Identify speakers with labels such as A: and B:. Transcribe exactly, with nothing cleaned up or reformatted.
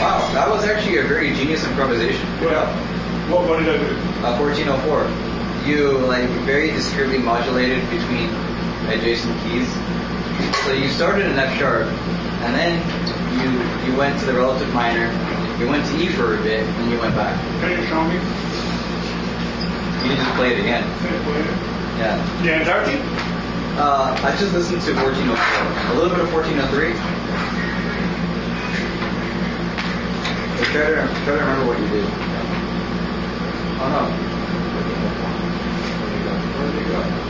A: Wow, that was actually a very genius improvisation.
B: Yeah. What, what did I do?
A: Uh, fourteen oh four. You like very discreetly modulated between adjacent keys. So you started in F sharp, and then you you went to the relative minor. You went to E for a bit, and you went back.
B: Can you show me?
A: You can just play it again.
B: Can you play it?
A: Yeah.
B: The entirety?
A: Uh, I just listened to fourteen oh four. A little bit of fourteen oh three. So try to try to remember what you did. Oh no. Where did it go? Where did it go?